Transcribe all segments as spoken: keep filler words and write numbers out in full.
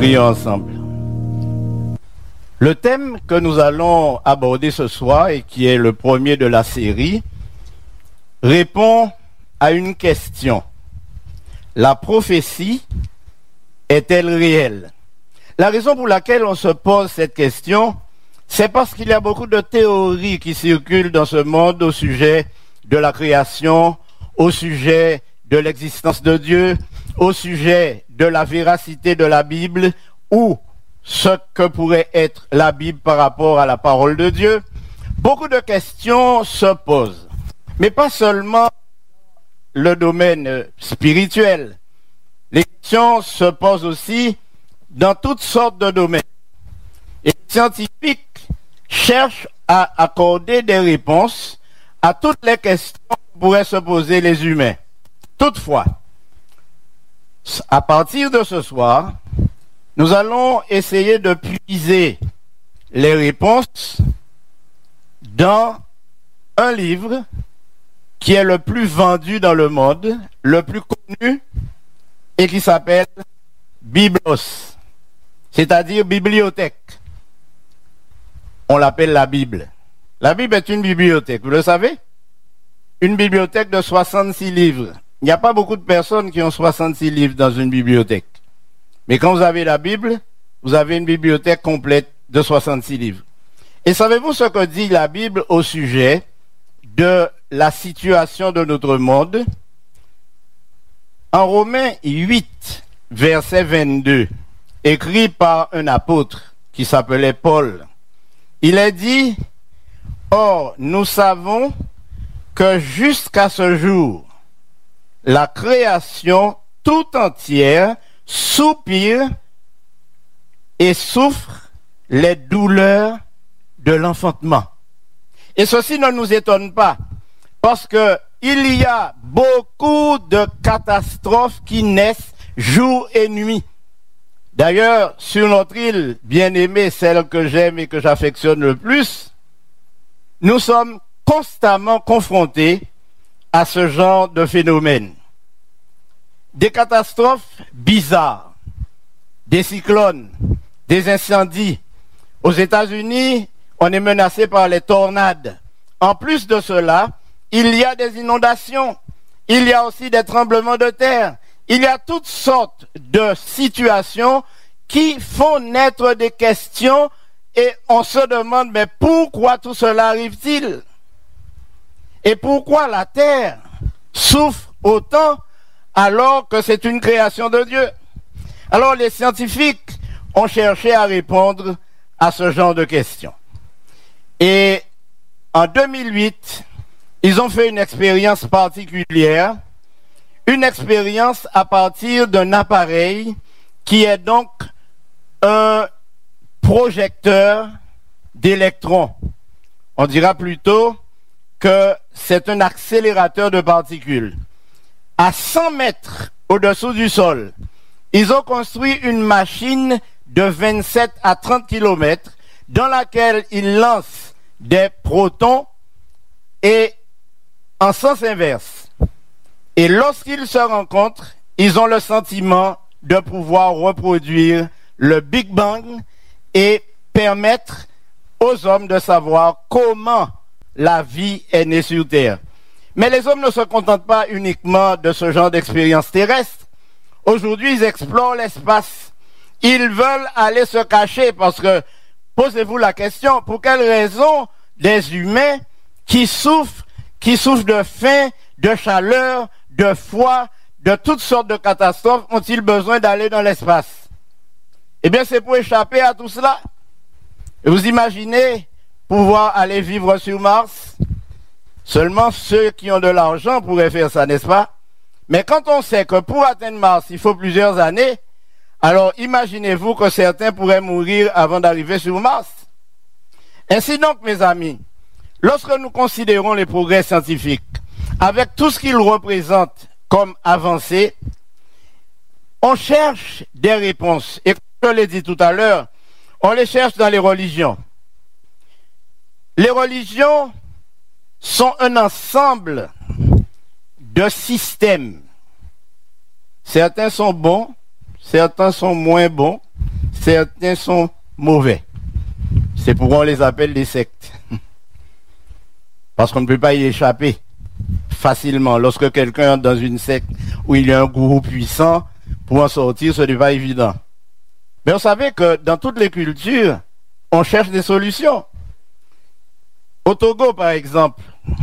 Prions ensemble. Le thème que nous allons aborder ce soir et qui est le premier de la série répond à une question. La prophétie est-elle réelle? La raison pour laquelle on se pose cette question, c'est parce qu'il y a beaucoup de théories qui circulent dans ce monde au sujet de la création, au sujet de l'existence de Dieu, au sujet de la véracité de la Bible ou ce que pourrait être la Bible par rapport à la parole de Dieu. Beaucoup de questions se posent, mais pas seulement le domaine spirituel. Les questions se posent aussi dans toutes sortes de domaines. Et les scientifiques cherchent à accorder des réponses à toutes les questions que pourraient se poser les humains. Toutefois, à partir de ce soir, nous allons essayer de puiser les réponses dans un livre qui est le plus vendu dans le monde, le plus connu, et qui s'appelle Biblos, c'est-à-dire bibliothèque. On l'appelle la Bible. La Bible est une bibliothèque, vous le savez? Une bibliothèque de soixante-six livres. Il n'y a pas beaucoup de personnes qui ont soixante-six livres dans une bibliothèque. Mais quand vous avez la Bible, vous avez une bibliothèque complète de soixante-six livres. Et savez-vous ce que dit la Bible au sujet de la situation de notre monde? En Romains huit, verset vingt-deux, écrit par un apôtre qui s'appelait Paul, il est dit, « Or, nous savons que jusqu'à ce jour, la création tout entière soupire et souffre les douleurs de l'enfantement. » Et ceci ne nous étonne pas, parce que il y a beaucoup de catastrophes qui naissent jour et nuit. D'ailleurs, sur notre île bien-aimée, celle que j'aime et que j'affectionne le plus, nous sommes constamment confrontés à ce genre de phénomène. Des catastrophes bizarres, des cyclones, des incendies. Aux États-Unis, on est menacé par les tornades. En plus de cela, il y a des inondations, il y a aussi des tremblements de terre, il y a toutes sortes de situations qui font naître des questions et on se demande, mais pourquoi tout cela arrive-t-il? Et pourquoi la terre souffre autant alors que c'est une création de Dieu? Alors les scientifiques ont cherché à répondre à ce genre de questions. Et en deux mille huit, ils ont fait une expérience particulière, une expérience à partir d'un appareil qui est donc un projecteur d'électrons. On dira plutôt que c'est un accélérateur de particules. À cent mètres au-dessous du sol, ils ont construit une machine de vingt-sept à trente kilomètres dans laquelle ils lancent des protons et en sens inverse. Et lorsqu'ils se rencontrent, ils ont le sentiment de pouvoir reproduire le Big Bang et permettre aux hommes de savoir comment la vie est née sur Terre. Mais les hommes ne se contentent pas uniquement de ce genre d'expérience terrestre. Aujourd'hui, ils explorent l'espace. Ils veulent aller se cacher parce que, posez-vous la question, pour quelle raison des humains qui souffrent, qui souffrent de faim, de chaleur, de froid, de toutes sortes de catastrophes, ont-ils besoin d'aller dans l'espace? Eh bien, c'est pour échapper à tout cela. Et vous imaginez pouvoir aller vivre sur Mars? Seulement ceux qui ont de l'argent pourraient faire ça, n'est-ce pas? Mais quand on sait que pour atteindre Mars, il faut plusieurs années, alors imaginez-vous que certains pourraient mourir avant d'arriver sur Mars. Ainsi donc, mes amis, lorsque nous considérons les progrès scientifiques, avec tout ce qu'ils représentent comme avancées, on cherche des réponses. Et comme je l'ai dit tout à l'heure, on les cherche dans les religions. Les religions sont un ensemble de systèmes. Certains sont bons, certains sont moins bons, certains sont mauvais. C'est pourquoi on les appelle des sectes. Parce qu'on ne peut pas y échapper facilement. Lorsque quelqu'un entre dans une secte où il y a un gourou puissant, pour en sortir, ce n'est pas évident. Mais vous savez que dans toutes les cultures, on cherche des solutions. Au Togo, par exemple,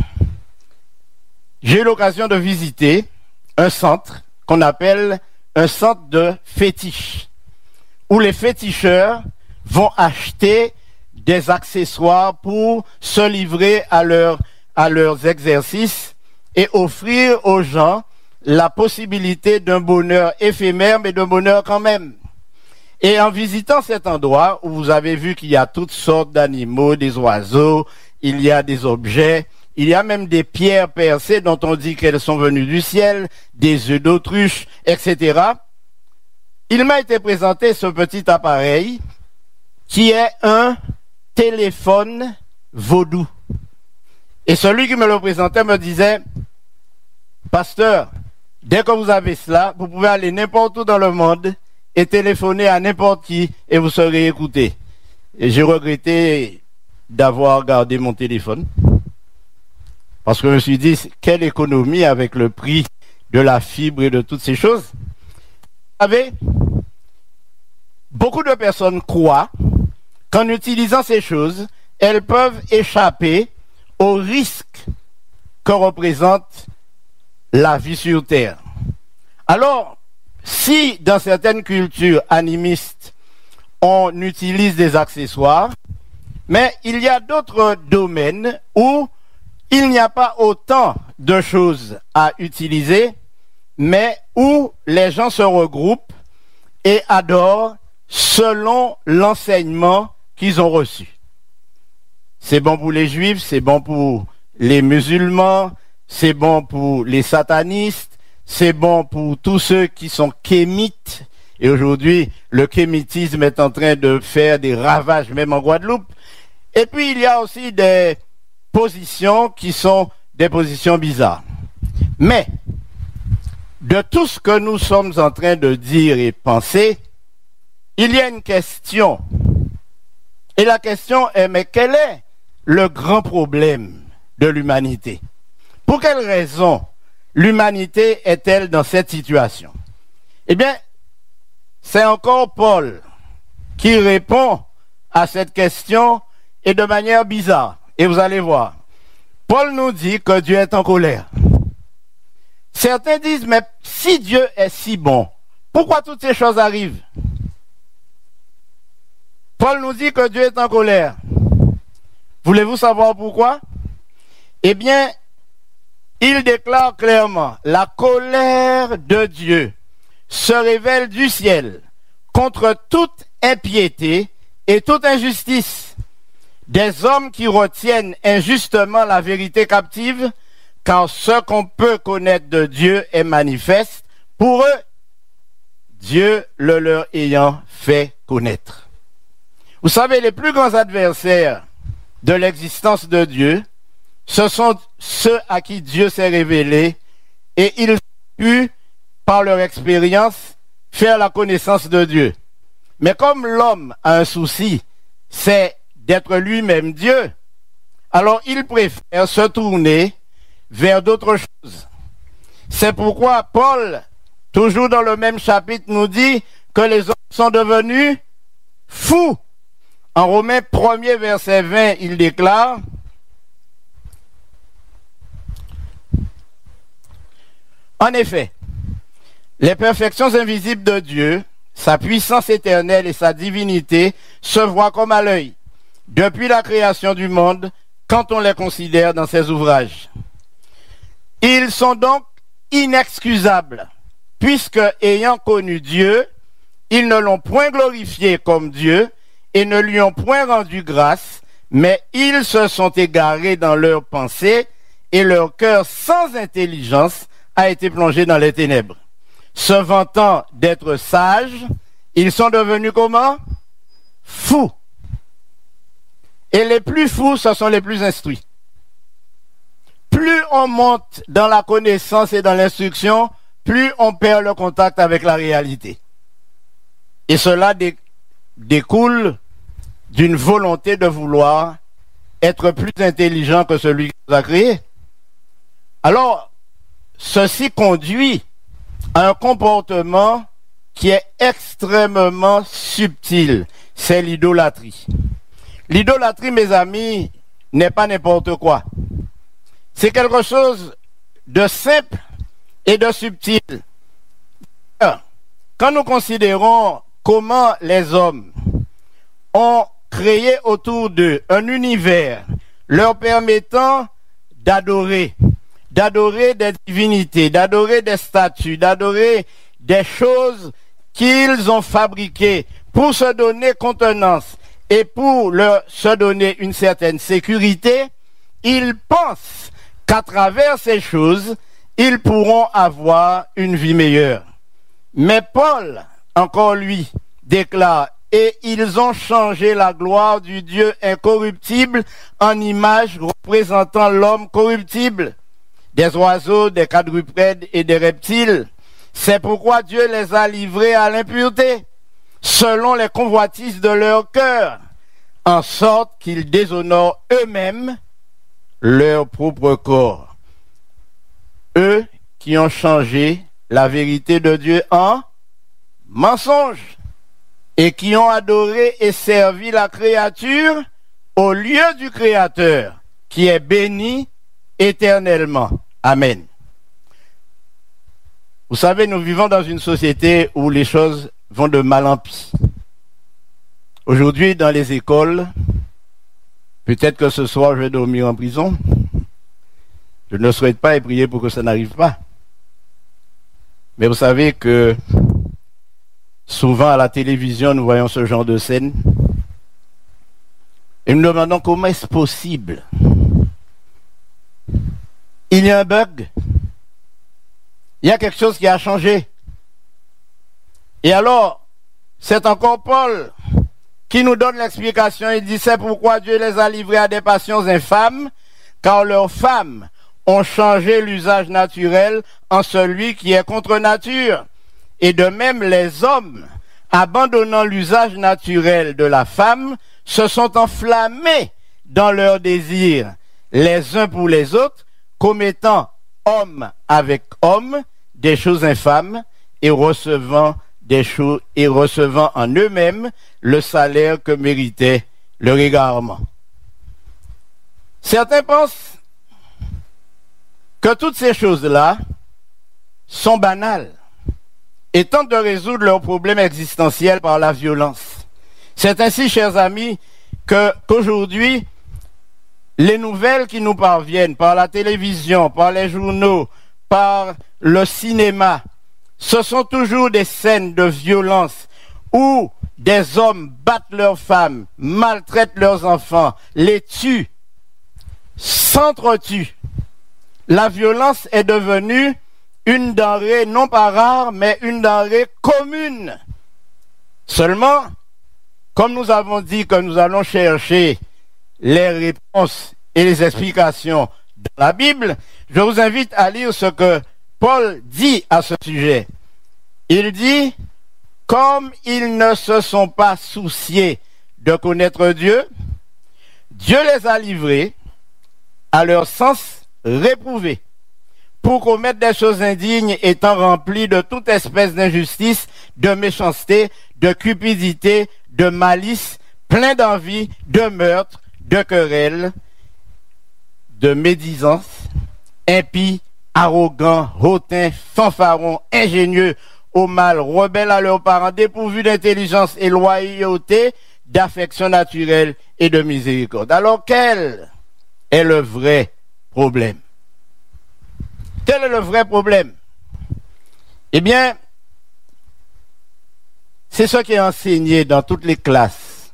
j'ai eu l'occasion de visiter un centre qu'on appelle un centre de fétiche, où les féticheurs vont acheter des accessoires pour se livrer à, leur, à leurs exercices et offrir aux gens la possibilité d'un bonheur éphémère, mais d'un bonheur quand même. Et en visitant cet endroit où vous avez vu qu'il y a toutes sortes d'animaux, des oiseaux, il y a des objets, il y a même des pierres percées dont on dit qu'elles sont venues du ciel, des œufs d'autruche, et cetera. Il m'a été présenté ce petit appareil qui est un téléphone vaudou. Et celui qui me le présentait me disait, pasteur, dès que vous avez cela, vous pouvez aller n'importe où dans le monde et téléphoner à n'importe qui et vous serez écouté. Et j'ai regretté d'avoir gardé mon téléphone parce que je me suis dit, quelle économie avec le prix de la fibre et de toutes ces choses. Vous savez, beaucoup de personnes croient qu'en utilisant ces choses, elles peuvent échapper au risque que représente la vie sur Terre. Alors, si dans certaines cultures animistes, on utilise des accessoires, mais il y a d'autres domaines où il n'y a pas autant de choses à utiliser, mais où les gens se regroupent et adorent selon l'enseignement qu'ils ont reçu. C'est bon pour les juifs, c'est bon pour les musulmans, c'est bon pour les satanistes, c'est bon pour tous ceux qui sont kémites. Et aujourd'hui, le kémitisme est en train de faire des ravages, même en Guadeloupe. Et puis, il y a aussi des positions qui sont des positions bizarres. Mais, de tout ce que nous sommes en train de dire et penser, il y a une question. Et la question est, mais quel est le grand problème de l'humanité? Pour quelle raison l'humanité est-elle dans cette situation? Eh bien, c'est encore Paul qui répond à cette question et de manière bizarre. Et vous allez voir. Paul nous dit que Dieu est en colère. Certains disent, mais si Dieu est si bon, pourquoi toutes ces choses arrivent? Paul nous dit que Dieu est en colère. Voulez-vous savoir pourquoi? Eh bien, il déclare clairement, la colère de Dieu se révèle du ciel contre toute impiété et toute injustice des hommes qui retiennent injustement la vérité captive, car ce qu'on peut connaître de Dieu est manifeste pour eux, Dieu le leur ayant fait connaître. Vous savez, les plus grands adversaires de l'existence de Dieu, ce sont ceux à qui Dieu s'est révélé et ils ont pu, par leur expérience, faire la connaissance de Dieu. Mais comme l'homme a un souci, c'est d'être lui-même Dieu, alors il préfère se tourner vers d'autres choses. C'est pourquoi Paul, toujours dans le même chapitre, nous dit que les hommes sont devenus fous. En Romains premier verset vingt, il déclare, en effet, les perfections invisibles de Dieu, sa puissance éternelle et sa divinité se voient comme à l'œil, depuis la création du monde, quand on les considère dans ses ouvrages. Ils sont donc inexcusables, puisque, ayant connu Dieu, ils ne l'ont point glorifié comme Dieu et ne lui ont point rendu grâce, mais ils se sont égarés dans leurs pensées et leur cœur sans intelligence a été plongé dans les ténèbres. Se vantant d'être sages, ils sont devenus comment? Fous. Et les plus fous, ce sont les plus instruits. Plus on monte dans la connaissance et dans l'instruction, plus on perd le contact avec la réalité. Et cela dé- découle d'une volonté de vouloir être plus intelligent que celui qui nous a créé. Alors, ceci conduit à un comportement qui est extrêmement subtil. C'est l'idolâtrie. L'idolâtrie, mes amis, n'est pas n'importe quoi. C'est quelque chose de simple et de subtil. Quand nous considérons comment les hommes ont créé autour d'eux un univers leur permettant d'adorer, d'adorer des divinités, d'adorer des statues, d'adorer des choses qu'ils ont fabriquées pour se donner contenance et pour leur se donner une certaine sécurité, ils pensent qu'à travers ces choses, ils pourront avoir une vie meilleure. Mais Paul, encore lui, déclare, et ils ont changé la gloire du Dieu incorruptible en image représentant l'homme corruptible, des oiseaux, des quadrupèdes et des reptiles. C'est pourquoi Dieu les a livrés à l'impureté, selon les convoitises de leur cœur, en sorte qu'ils déshonorent eux-mêmes leur propre corps. Eux qui ont changé la vérité de Dieu en mensonge et qui ont adoré et servi la créature au lieu du Créateur, qui est béni éternellement. Amen. Vous savez, nous vivons dans une société où les choses vont de mal en pis. Aujourd'hui, dans les écoles, peut-être que ce soir, je vais dormir en prison. Je ne souhaite pas et prier pour que ça n'arrive pas. Mais vous savez que souvent à la télévision, nous voyons ce genre de scène. Et nous nous demandons comment est-ce possible. Il y a un bug. Il y a quelque chose qui a changé. Et alors, c'est encore Paul qui nous donne l'explication. Il dit, c'est pourquoi Dieu les a livrés à des passions infâmes, car leurs femmes ont changé l'usage naturel en celui qui est contre nature. Et de même, les hommes, abandonnant l'usage naturel de la femme, se sont enflammés dans leurs désirs, les uns pour les autres, commettant homme avec homme des choses infâmes et recevant des choses et recevant en eux-mêmes le salaire que méritait leur égarement. Certains pensent que toutes ces choses-là sont banales et tentent de résoudre leurs problèmes existentiels par la violence. C'est ainsi, chers amis, que, qu'aujourd'hui, les nouvelles qui nous parviennent par la télévision, par les journaux, par le cinéma, ce sont toujours des scènes de violence où des hommes battent leurs femmes, maltraitent leurs enfants, les tuent, s'entretuent. La violence est devenue une denrée non pas rare, mais une denrée commune. Seulement, comme nous avons dit que nous allons chercher les réponses et les explications dans la Bible, je vous invite à lire ce que Paul dit à ce sujet. Il dit, comme ils ne se sont pas souciés de connaître Dieu, Dieu les a livrés à leur sens réprouvé pour commettre des choses indignes étant remplis de toute espèce d'injustice, de méchanceté, de cupidité, de malice, plein d'envie, de meurtre, de querelles, de médisance, impies, arrogants, hautains, fanfarons, ingénieux, au mal, rebelles à leurs parents, dépourvus d'intelligence et loyauté, d'affection naturelle et de miséricorde. Alors quel est le vrai problème? Quel est le vrai problème? Eh bien, c'est ce qui est enseigné dans toutes les classes.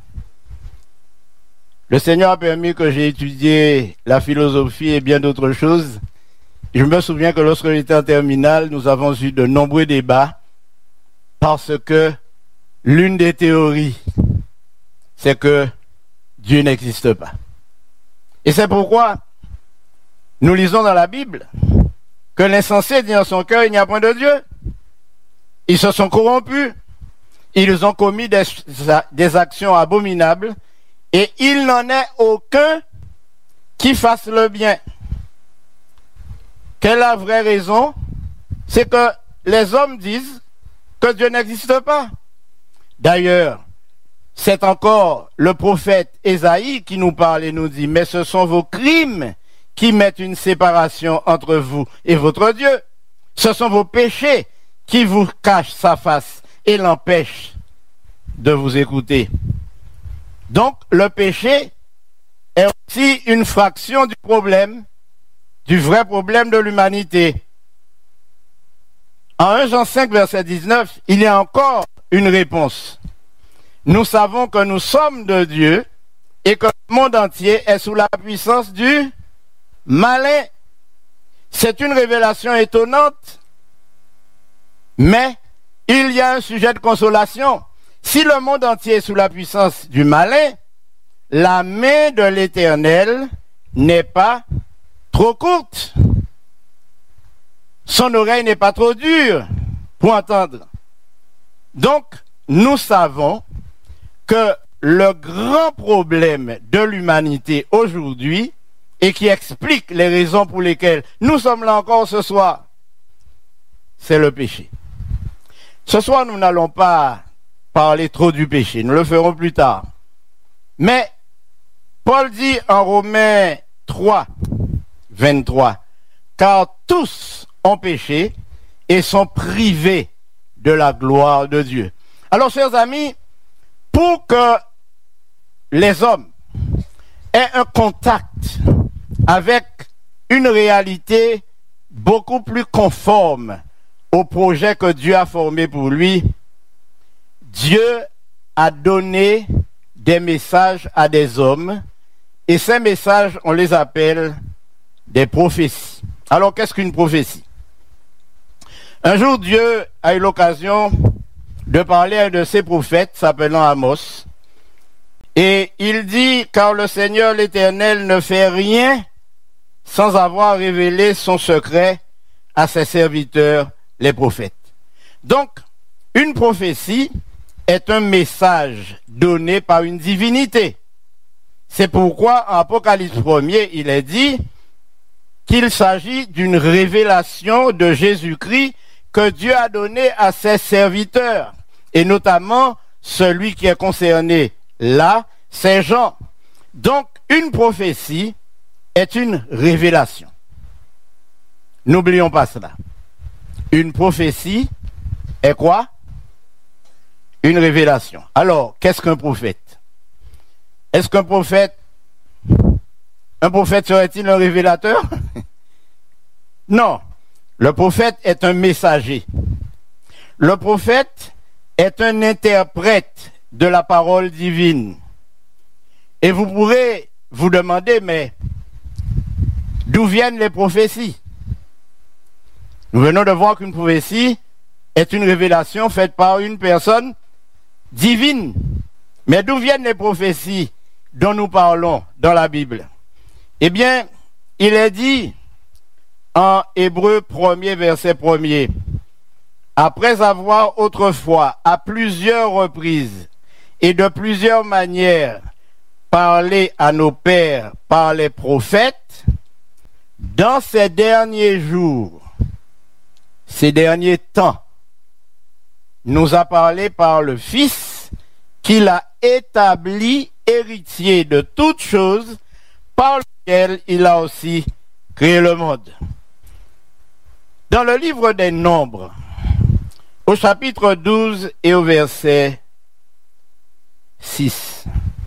Le Seigneur a permis que j'ai étudié la philosophie et bien d'autres choses. Je me souviens que lorsque j'étais en terminale, nous avons eu de nombreux débats parce que l'une des théories, c'est que Dieu n'existe pas. Et c'est pourquoi nous lisons dans la Bible que l'insensé dit en son cœur, il n'y a point de Dieu. Ils se sont corrompus. Ils ont commis des, des actions abominables et il n'en est aucun qui fasse le bien. Quelle est la vraie raison? C'est que les hommes disent que Dieu n'existe pas. D'ailleurs, c'est encore le prophète Ésaïe qui nous parle et nous dit, mais ce sont vos crimes qui mettent une séparation entre vous et votre Dieu. Ce sont vos péchés qui vous cachent sa face et l'empêchent de vous écouter. Donc, le péché est aussi une fraction du problème, du vrai problème de l'humanité. En un Jean cinq, verset dix-neuf, il y a encore une réponse. Nous savons que nous sommes de Dieu et que le monde entier est sous la puissance du malin. C'est une révélation étonnante, mais il y a un sujet de consolation. Si le monde entier est sous la puissance du malin, la main de l'Éternel n'est pas trop courte. Son oreille n'est pas trop dure pour entendre. Donc, nous savons que le grand problème de l'humanité aujourd'hui, et qui explique les raisons pour lesquelles nous sommes là encore ce soir, c'est le péché. Ce soir, nous n'allons pas parler trop du péché, nous le ferons plus tard. Mais Paul dit en Romains trois, vingt-trois, car tous ont péché et sont privés de la gloire de Dieu. Alors, chers amis, pour que les hommes aient un contact avec une réalité beaucoup plus conforme au projet que Dieu a formé pour lui, Dieu a donné des messages à des hommes, et ces messages, on les appelle des prophéties. Alors, qu'est-ce qu'une prophétie? Un jour, Dieu a eu l'occasion de parler à un de ses prophètes, s'appelant Amos, et il dit, car le Seigneur l'Éternel ne fait rien sans avoir révélé son secret à ses serviteurs, les prophètes. Donc, une prophétie est un message donné par une divinité. C'est pourquoi, en Apocalypse premier, il est dit qu'il s'agit d'une révélation de Jésus-Christ que Dieu a donné à ses serviteurs, et notamment celui qui est concerné là, c'est Jean. Donc, une prophétie est une révélation. N'oublions pas cela. Une prophétie est quoi? Une révélation. Alors, qu'est-ce qu'un prophète? Est-ce qu'un prophète, un prophète serait-il un révélateur? Non. Le prophète est un messager. Le prophète est un interprète de la parole divine. Et vous pourrez vous demander, mais d'où viennent les prophéties? Nous venons de voir qu'une prophétie est une révélation faite par une personne divine. Mais d'où viennent les prophéties dont nous parlons dans la Bible? Eh bien, il est dit en Hébreux premier, verset premier, après avoir autrefois, à plusieurs reprises et de plusieurs manières, parlé à nos pères par les prophètes, dans ces derniers jours, ces derniers temps, nous a parlé par le Fils qu'il a établi héritier de toutes choses, par lequel il a aussi créé le monde. Dans le livre des Nombres, au chapitre douze et au verset six,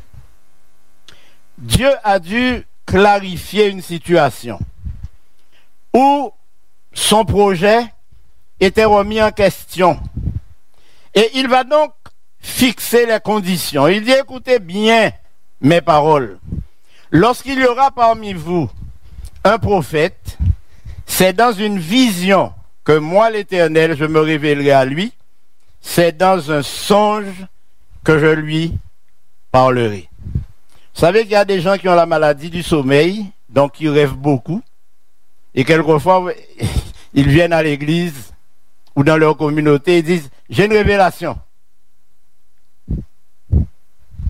Dieu a dû clarifier une situation où son projet était remis en question. Et il va donc fixer les conditions. Il dit, écoutez bien mes paroles. Lorsqu'il y aura parmi vous un prophète, c'est dans une vision que moi, l'Éternel, je me révélerai à lui. C'est dans un songe que je lui parlerai. Vous savez qu'il y a des gens qui ont la maladie du sommeil, donc ils rêvent beaucoup. Et quelquefois, ils viennent à l'église ou dans leur communauté et disent, j'ai une révélation.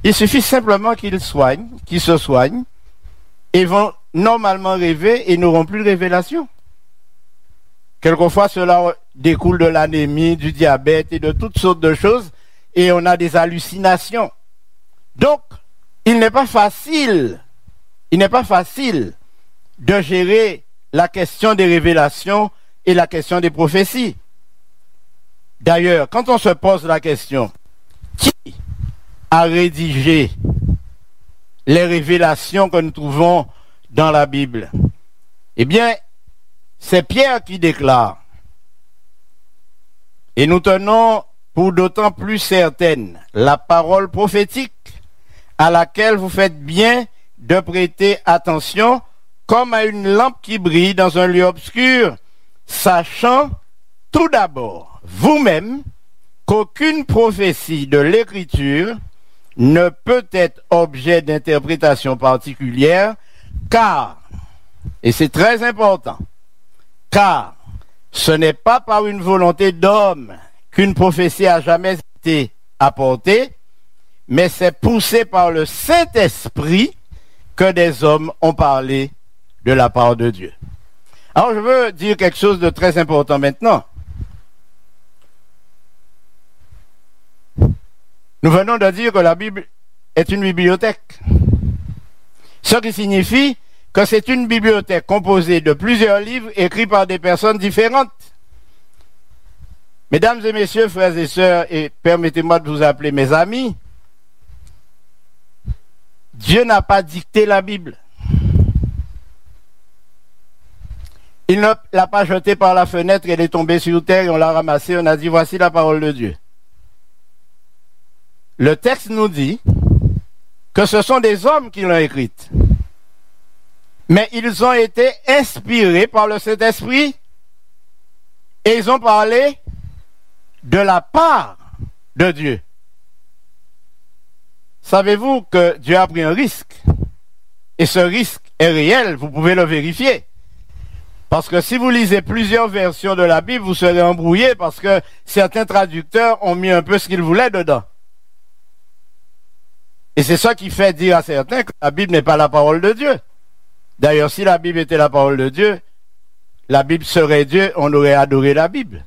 Il suffit simplement qu'ils soignent, qu'ils se soignent, et vont normalement rêver et n'auront plus de révélation. Quelquefois, cela découle de l'anémie, du diabète et de toutes sortes de choses, et on a des hallucinations. Donc, il n'est pas facile, il n'est pas facile de gérer la question des révélations et la question des prophéties. D'ailleurs, quand on se pose la question, qui a rédigé les révélations que nous trouvons dans la Bible? Eh bien, c'est Pierre qui déclare. Et nous tenons pour d'autant plus certaine la parole prophétique à laquelle vous faites bien de prêter attention comme à une lampe qui brille dans un lieu obscur, sachant tout d'abord vous-même qu'aucune prophétie de l'Écriture ne peut être objet d'interprétation particulière, car, et c'est très important, car ce n'est pas par une volonté d'homme qu'une prophétie a jamais été apportée, mais c'est poussé par le Saint-Esprit que des hommes ont parlé de la part de Dieu. Alors je veux dire quelque chose de très important maintenant. Nous venons de dire que la Bible est une bibliothèque. Ce qui signifie que c'est une bibliothèque composée de plusieurs livres écrits par des personnes différentes. Mesdames et messieurs, frères et sœurs, et permettez-moi de vous appeler mes amis, Dieu n'a pas dicté la Bible. Il ne l'a pas jetée par la fenêtre, elle est tombée sur terre et on l'a ramassée, on a dit voici la parole de Dieu. Le texte nous dit que ce sont des hommes qui l'ont écrite. Mais ils ont été inspirés par le Saint-Esprit et ils ont parlé de la part de Dieu. Savez-vous que Dieu a pris un risque? Et ce risque est réel, vous pouvez le vérifier. Parce que si vous lisez plusieurs versions de la Bible, vous serez embrouillé parce que certains traducteurs ont mis un peu ce qu'ils voulaient dedans. Et c'est ça qui fait dire à certains que la Bible n'est pas la parole de Dieu. D'ailleurs, si la Bible était la parole de Dieu, la Bible serait Dieu, on aurait adoré la Bible.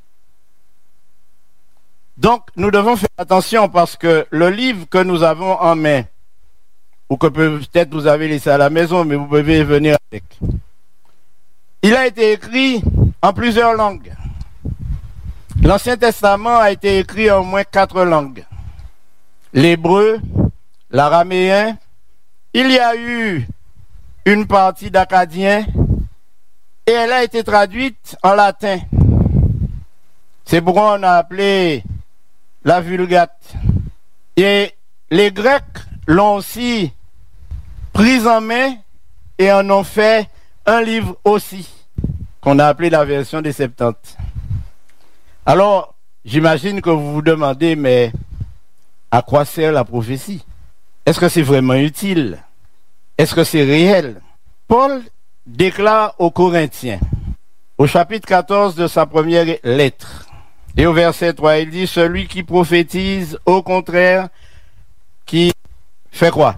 Donc, nous devons faire attention parce que le livre que nous avons en main, ou que peut-être vous avez laissé à la maison, mais vous pouvez venir avec, il a été écrit en plusieurs langues. L'Ancien Testament a été écrit en au moins quatre langues. L'hébreu, l'araméen, il y a eu une partie d'acadien et elle a été traduite en latin. C'est pourquoi on a appelé la Vulgate. Et les Grecs l'ont aussi prise en main et en ont fait un livre aussi, qu'on a appelé la version des Septante. Alors, j'imagine que vous vous demandez, mais à quoi sert la prophétie? Est-ce que c'est vraiment utile? Est-ce que c'est réel? Paul déclare aux Corinthiens, au chapitre quatorze de sa première lettre, et au verset trois, il dit, celui qui prophétise, au contraire, qui fait quoi?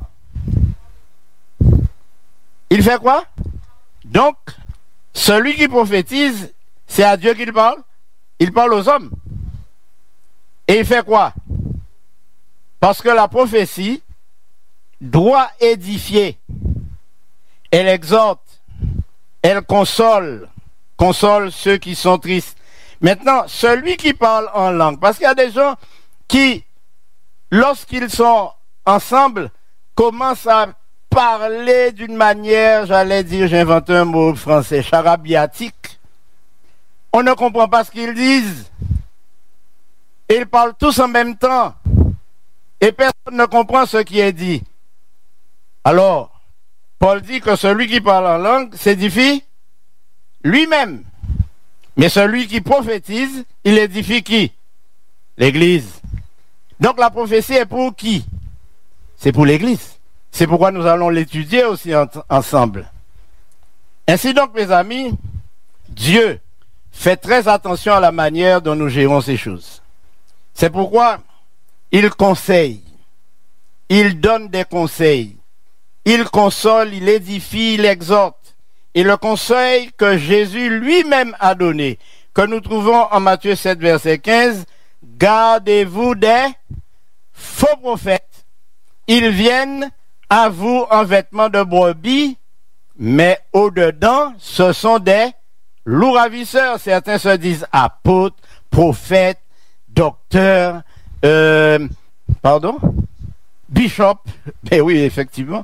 Il fait quoi? Donc, celui qui prophétise, c'est à Dieu qu'il parle. Il parle aux hommes. Et il fait quoi? Parce que la prophétie doit édifier. Elle exhorte. Elle console. Console ceux qui sont tristes. Maintenant, celui qui parle en langue, parce qu'il y a des gens qui, lorsqu'ils sont ensemble, commencent à parler d'une manière, j'allais dire, j'invente un mot français, charabiatique. On ne comprend pas ce qu'ils disent. Et ils parlent tous en même temps. Et personne ne comprend ce qui est dit. Alors, Paul dit que celui qui parle en langue s'édifie lui-même. Mais celui qui prophétise, il édifie qui? L'Église. Donc la prophétie est pour qui? C'est pour l'Église. C'est pourquoi nous allons l'étudier aussi en ensemble. Ainsi donc, mes amis, Dieu fait très attention à la manière dont nous gérons ces choses. C'est pourquoi il conseille il donne des conseils. Il console, il édifie, il exhorte. Et le conseil que Jésus lui-même a donné, que nous trouvons en Matthieu sept, verset quinze, gardez-vous des faux prophètes. Ils viennent à vous en vêtements de brebis, mais au-dedans, ce sont des loups ravisseurs. Certains se disent apôtres, prophètes, docteurs, euh, pardon, bishop. Ben oui, effectivement.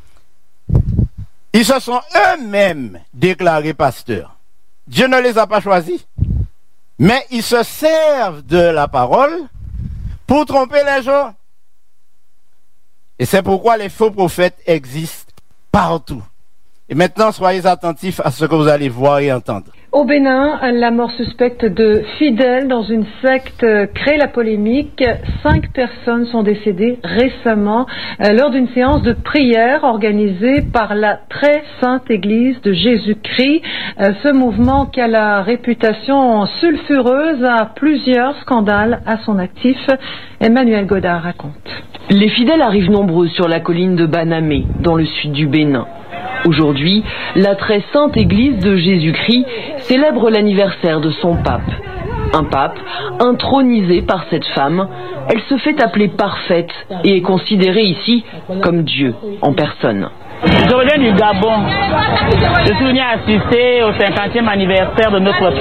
Ils se sont eux-mêmes déclarés pasteurs. Dieu ne les a pas choisis, mais ils se servent de la parole pour tromper les gens. Et c'est pourquoi les faux prophètes existent partout. Et maintenant, soyez attentifs à ce que vous allez voir et entendre. Au Bénin, la mort suspecte de fidèles dans une secte crée la polémique. Cinq personnes sont décédées récemment euh, lors d'une séance de prière organisée par la très sainte Église de Jésus-Christ. Euh, ce mouvement qui a la réputation sulfureuse a plusieurs scandales à son actif. Emmanuel Godard raconte. Les fidèles arrivent nombreux sur la colline de Banamé, dans le sud du Bénin. Aujourd'hui, la très sainte Église de Jésus-Christ célèbre l'anniversaire de son pape. Un pape intronisé par cette femme, elle se fait appeler parfaite et est considérée ici comme Dieu en personne. Je reviens du Gabon. Je suis venu assister au cinquantième anniversaire de notre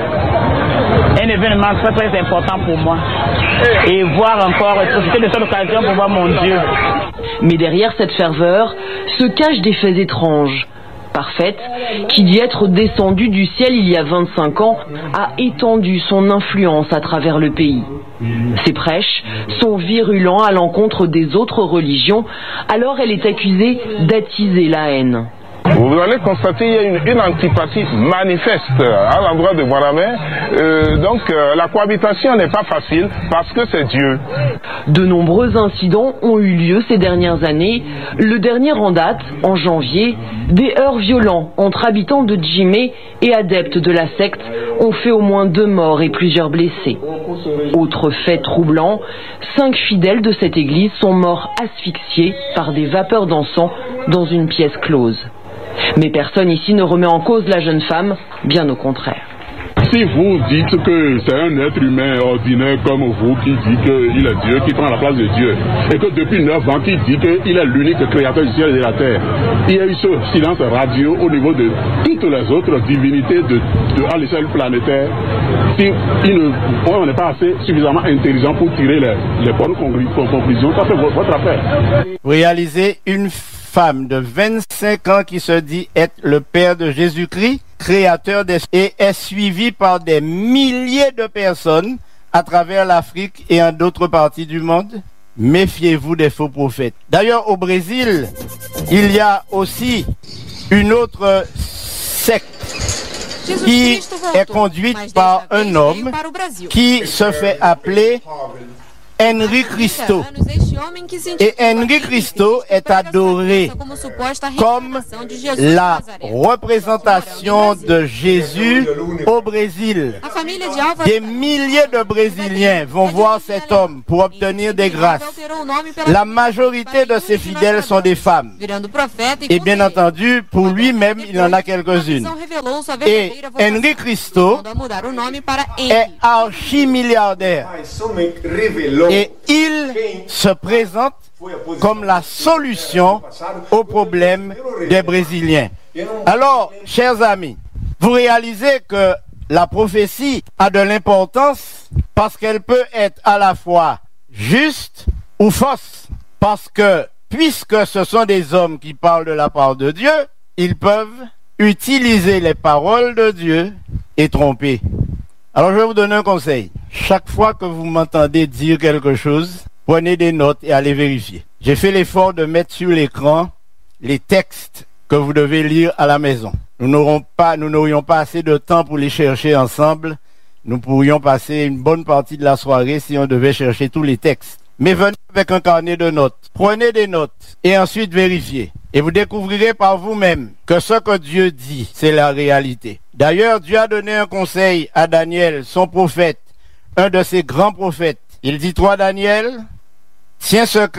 pape. Un événement très très important pour moi. Et voir encore, profiter de cette occasion pour voir mon Dieu. Mais derrière cette ferveur se cachent des faits étranges. Parfaite, qui dit être descendue du ciel il y a vingt-cinq ans, a étendu son influence à travers le pays. Ses prêches sont virulents à l'encontre des autres religions, alors elle est accusée d'attiser la haine. Vous allez constater qu'il y a une, une antipathie manifeste à l'endroit de Banamé. Euh, donc euh, la cohabitation n'est pas facile parce que c'est Dieu. De nombreux incidents ont eu lieu ces dernières années. Le dernier en date, en janvier, des heurts violents entre habitants de Djimé et adeptes de la secte ont fait au moins deux morts et plusieurs blessés. Autre fait troublant, cinq fidèles de cette église sont morts asphyxiés par des vapeurs d'encens dans une pièce close. Mais personne ici ne remet en cause la jeune femme, bien au contraire. Si vous dites que c'est un être humain ordinaire comme vous qui dit qu'il est Dieu, qui prend la place de Dieu, et que depuis neuf ans qui dit qu'il est l'unique créateur du ciel et de la terre, il y a eu ce silence radio au niveau de toutes les autres divinités de, de, à l'échelle planétaire. Si il ne, on n'est pas assez suffisamment intelligent pour tirer les, les bonnes conclusions, ça fait votre affaire. Réalisez une femme de vingt-cinq ans qui se dit être le père de Jésus-Christ, créateur des... et est suivi par des milliers de personnes à travers l'Afrique et en d'autres parties du monde. Méfiez-vous des faux prophètes. D'ailleurs, au Brésil, il y a aussi une autre secte qui est conduite par un homme qui se fait appeler Henri Cristo. Et Henri Cristo est adoré comme la représentation de Jésus au Brésil. Des milliers de Brésiliens vont voir cet homme pour obtenir des grâces. La majorité de ses fidèles sont des femmes. Et bien entendu, pour lui-même, il en a quelques-unes. Et Henri Cristo est archi-milliardaire. Et il se présente comme la solution aux problèmes des Brésiliens. Alors, chers amis, vous réalisez que la prophétie a de l'importance parce qu'elle peut être à la fois juste ou fausse. Parce que, puisque ce sont des hommes qui parlent de la part de Dieu, ils peuvent utiliser les paroles de Dieu et tromper. Alors, je vais vous donner un conseil. Chaque fois que vous m'entendez dire quelque chose, prenez des notes et allez vérifier. J'ai fait l'effort de mettre sur l'écran les textes que vous devez lire à la maison. Nous n'aurons pas, nous n'aurions pas assez de temps pour les chercher ensemble. Nous pourrions passer une bonne partie de la soirée si on devait chercher tous les textes. Mais venez avec un carnet de notes. Prenez des notes et ensuite vérifiez. Et vous découvrirez par vous-même que ce que Dieu dit, c'est la réalité. D'ailleurs, Dieu a donné un conseil à Daniel, son prophète, un de ses grands prophètes. Il dit, toi, Daniel, tiens secrète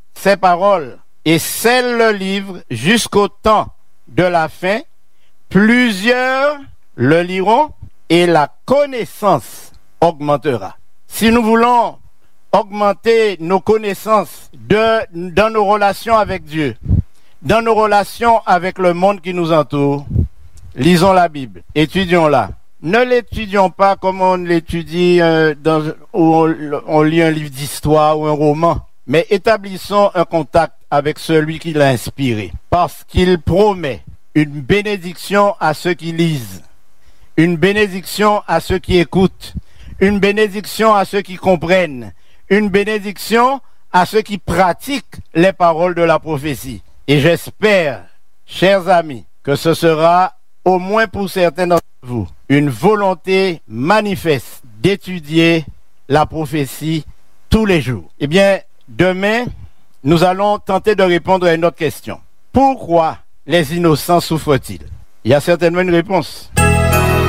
ces paroles et scelle le livre jusqu'au temps de la fin, plusieurs le liront et la connaissance augmentera. Si nous voulons augmenter nos connaissances de, dans nos relations avec Dieu, dans nos relations avec le monde qui nous entoure, lisons la Bible, étudions-la. Ne l'étudions pas comme on l'étudie euh, dans, où on, on lit un livre d'histoire ou un roman, mais établissons un contact avec celui qui l'a inspiré, parce qu'il promet une bénédiction à ceux qui lisent, une bénédiction à ceux qui écoutent, une bénédiction à ceux qui comprennent, une bénédiction à ceux qui pratiquent les paroles de la prophétie. Et j'espère, chers amis, que ce sera, au moins pour certains d'entre vous, une volonté manifeste d'étudier la prophétie tous les jours. Eh bien, demain, nous allons tenter de répondre à une autre question. Pourquoi les innocents souffrent-ils? Il y a certainement une réponse.